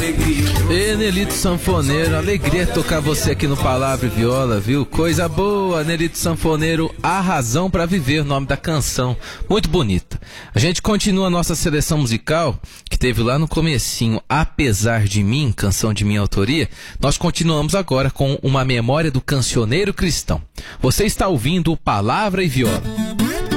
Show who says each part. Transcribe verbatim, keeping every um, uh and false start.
Speaker 1: Ei, Nelito Sanfoneiro, alegria tocar você aqui no Palavra e Viola, viu? Coisa boa, Nelito Sanfoneiro, A Razão pra Viver, o nome da canção, muito bonita. A gente continua a nossa seleção musical, que teve lá no comecinho, Apesar de Mim, canção de minha autoria. Nós continuamos agora com uma memória do cancioneiro cristão. Você está ouvindo o Palavra e Viola.